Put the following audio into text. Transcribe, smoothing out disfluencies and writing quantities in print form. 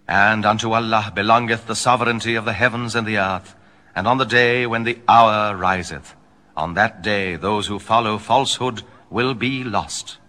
And unto Allah belongeth the sovereignty of the heavens and the earth, and on the day when the hour riseth, on that day those who follow falsehood will be lost.